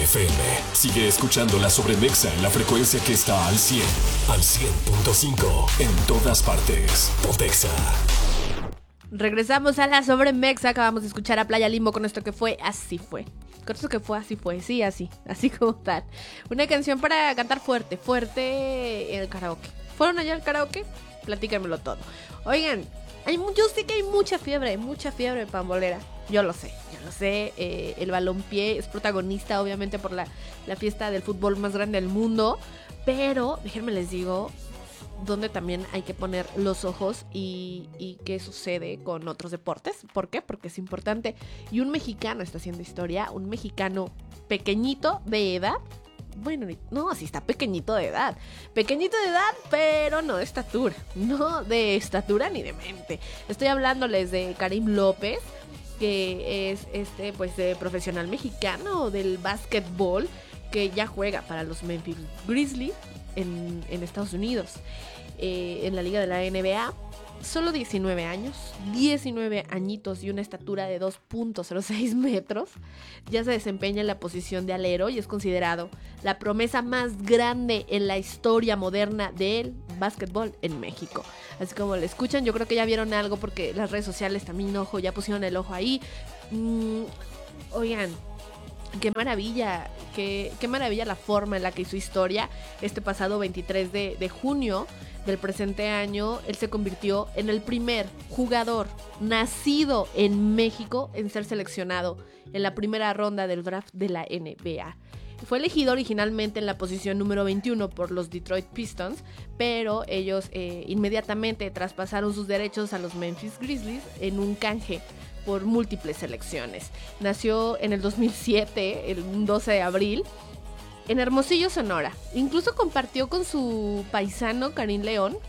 FM. Sigue escuchando La Sobremexa en la frecuencia que está al 100, al 100.5, en todas partes. Pontexa. Regresamos a La Sobremexa. Acabamos de escuchar a Playa Limbo con esto que fue Así Fue. Con esto que fue Así Fue, sí, así como tal. Una canción para cantar fuerte en el karaoke. ¿Fueron allá al karaoke? Platícamelo todo. Oigan, yo sé que hay mucha fiebre pambolera. Yo lo sé. El balompié es protagonista, obviamente, por la fiesta del fútbol más grande del mundo. Pero, déjenme les digo, donde también hay que poner los ojos y qué sucede con otros deportes. ¿Por qué? Porque es importante. Y un mexicano está haciendo historia, un mexicano pequeñito de edad. Bueno, no, sí está pequeñito de edad, pero no de estatura, ni de mente. Estoy hablándoles de Karim López, que es pues profesional mexicano del básquetbol, que ya juega para los Memphis Grizzlies en Estados Unidos, en la liga de la NBA. Solo 19 años, 19 añitos y una estatura de 2.06 metros. Ya se desempeña en la posición de alero y es considerado la promesa más grande en la historia moderna del básquetbol en México. Así como lo escuchan, yo creo que ya vieron algo porque las redes sociales también, ya pusieron el ojo ahí. Oigan, qué maravilla la forma en la que hizo historia. Este pasado 23 de junio del presente año, él se convirtió en el primer jugador nacido en México en ser seleccionado en la primera ronda del draft de la NBA. Fue elegido originalmente en la posición número 21 por los Detroit Pistons, pero ellos inmediatamente traspasaron sus derechos a los Memphis Grizzlies en un canje por múltiples selecciones. Nació en el 2007, el 12 de abril, en Hermosillo, Sonora. Incluso compartió con su paisano Karim León,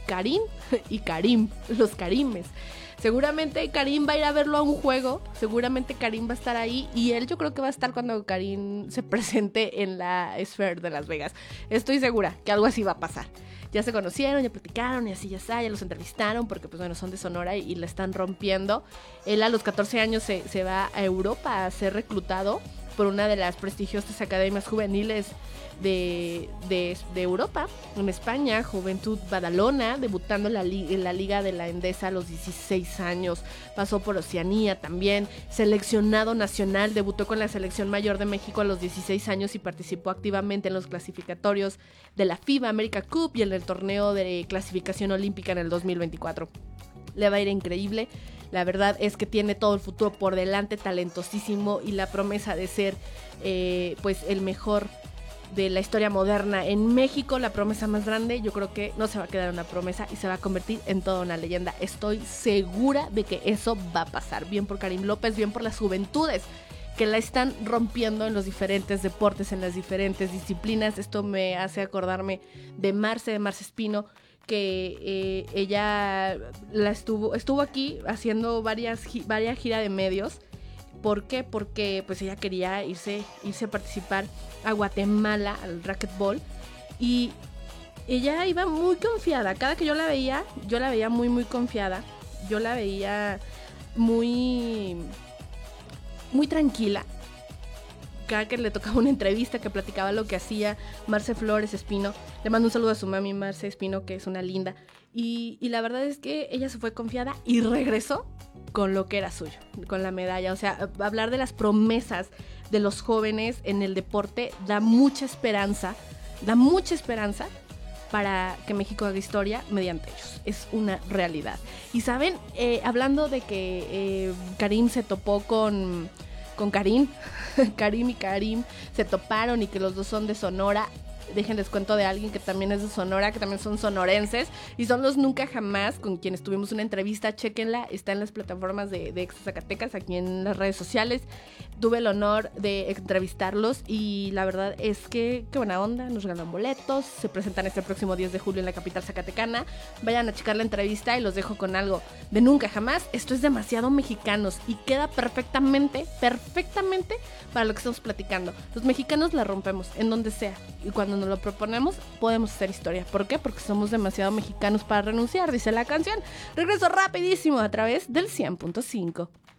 los Karimes. Seguramente Karim va a ir a verlo a un juego, seguramente Karim va a estar ahí, y él yo creo que va a estar cuando Karim se presente en la Sphere de Las Vegas. Estoy segura que algo así va a pasar. Ya se conocieron, ya platicaron y así ya los entrevistaron porque pues bueno, son de Sonora y la están rompiendo. Él a los 14 años se va a Europa a ser reclutado por una de las prestigiosas academias juveniles de Europa, en España, Juventud Badalona, debutando en la Liga de la Endesa a los 16 años, pasó por Oceanía también, seleccionado nacional, debutó con la selección mayor de México a los 16 años y participó activamente en los clasificatorios de la FIBA America Cup y en el torneo de clasificación olímpica en el 2024. Le va a ir increíble. La verdad es que tiene todo el futuro por delante, talentosísimo y la promesa de ser pues el mejor de la historia moderna en México, la promesa más grande. Yo creo que no se va a quedar una promesa y se va a convertir en toda una leyenda. Estoy segura de que eso va a pasar. Bien por Karim López, bien por las juventudes que la están rompiendo en los diferentes deportes, en las diferentes disciplinas. Esto me hace acordarme de Marce Espino, que ella estuvo aquí haciendo varias giras de medios. ¿Por qué? Porque pues ella quería irse a participar a Guatemala al racquetball y ella iba muy confiada. Cada que yo la veía muy muy confiada. Yo la veía muy muy tranquila. Cada que le tocaba una entrevista, que platicaba lo que hacía Marce Flores Espino, le mando un saludo a su mami Marce Espino, que es una linda, y la verdad es que ella se fue confiada y regresó con lo que era suyo, con la medalla. O sea, hablar de las promesas de los jóvenes en el deporte da mucha esperanza para que México haga historia mediante ellos. Es una realidad. Y saben, hablando de que Karim se topó con Karim y Karim se toparon y que los dos son de Sonora. Déjenles cuento de alguien que también es de Sonora, que también son sonorenses y son los Nunca Jamás, con quienes tuvimos una entrevista. Chéquenla, está en las plataformas de Exa Zacatecas, aquí en las redes sociales. Tuve el honor de entrevistarlos y la verdad es que qué buena onda, nos regalan boletos, se presentan este próximo 10 de julio en la capital zacatecana. Vayan a checar la entrevista y los dejo con algo de Nunca Jamás. Esto es demasiado mexicanos y queda perfectamente para lo que estamos platicando. Los mexicanos la rompemos en donde sea y cuando nos lo proponemos podemos hacer historia. ¿Por qué? Porque somos demasiado mexicanos para renunciar, dice la canción. Regreso rapidísimo a través del 100.5.